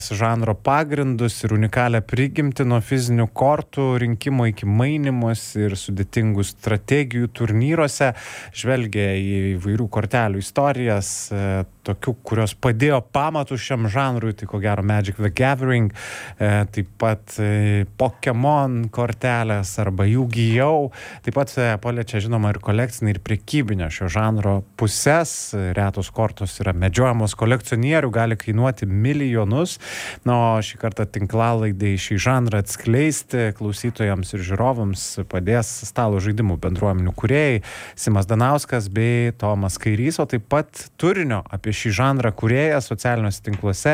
žanro pagrindus ir unikalią prigimtį nuo fizinių kortų rinkimo iki mainymus ir sudėtingų strategijų turnyruose, žvelgia į įvairių kortelių istorijas, tokių, kurios padėjo pamatus šiam žanrui, tai ko gero Magic the Gathering, taip pat Pokemon kortelės arba Yu-Gi-Oh! Taip pat paliečia žinoma ir kolekcinį, ir prekybinio šio žanro pusės. Retos kortos yra medžiojamos kolekcionierių, gali kainuoti milijonus. Na, o šį kartą tinklalaidai šį žanrą atskleisti klausytojams ir žiūrovams padės stalo žaidimų bendruomenių kūrėjai Simas Danauskas bei Tomas Kairys, o taip pat turinio apie šį žanrą kūrėjas socialiniuose tinkluose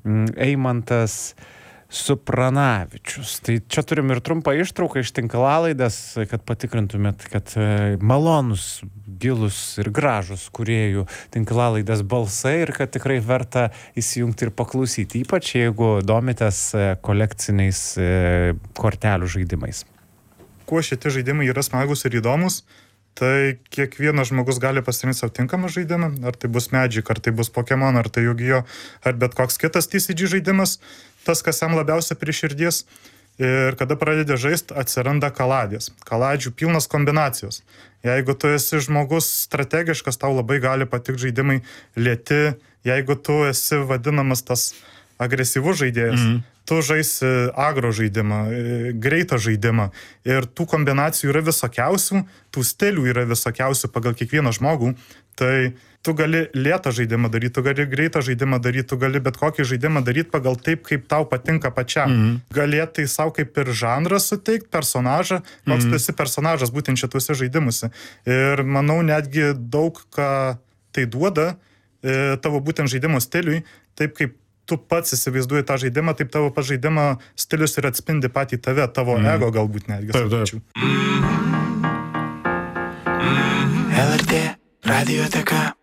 Eimantas Supranavičius. Tai čia turim ir trumpą ištrauką iš tinklalaidės, kad patikrintumėt, kad malonus, gilus ir gražus kūrėjų tinklalaidės balsai ir kad tikrai verta įsijungti ir paklausyti, ypač jeigu domitės kolekciniais kortelių žaidimais. Kuo šitie žaidimai yra smagus ir įdomus, tai kiekvienas žmogus gali pasirinkti savo tinkamą žaidimą, ar tai bus Magic, ar tai bus Pokemon, ar tai Yu-Gi-Oh, ar bet koks kitas TCG žaidimas, tas, kas jam labiausia prie širdies. Ir kada pradedi žaisti, atsiranda kaladės. Kaladžių pilnas kombinacijos. Jeigu tu esi žmogus strategiškas, tau labai gali patikti žaidimai lėti. Jeigu tu esi vadinamas tas agresyvus žaidėjas, tu žaisi agro žaidimą, greitą žaidimą. Ir tų kombinacijų yra visokiausių, tų stilių yra visokiausių pagal kiekvieną žmogų. Tai tu gali lėtą žaidimą daryti, tu gali greitą žaidimą daryti, tu gali bet kokį žaidimą daryti pagal taip, kaip tau patinka pačiam. Galėtai savo kaip ir žanrą suteikti, personažą, koks tu esi personažas būtent šituose žaidimuose. Ir manau, netgi daug ką tai duoda tavo būtent žaidimo stiliui, taip kaip tu pats įsivaizduoji tą žaidimą, taip tavo pats žaidimo stilius ir atspindi patį tave, tavo ego galbūt netgi. Taip. LRT Radioteka.